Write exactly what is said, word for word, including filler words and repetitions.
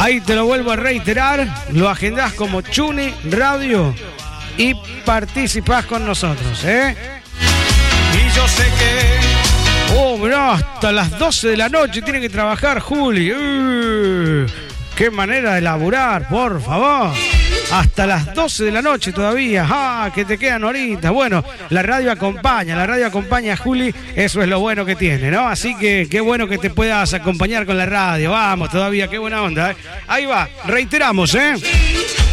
Ahí te lo vuelvo a reiterar. Lo agendás como Chuni Radio y participás con nosotros, ¿eh? Y yo sé que... Oh, mirá, hasta las doce de la noche tiene que trabajar Juli. Uh, qué manera de laburar, por favor. Hasta las doce de la noche todavía. Ah, que te quedan horitas. Bueno, la radio acompaña, la radio acompaña a Juli. Eso es lo bueno que tiene, ¿no? Así que qué bueno que te puedas acompañar con la radio. Vamos, todavía, qué buena onda, ¿eh? Ahí va, reiteramos, ¿eh?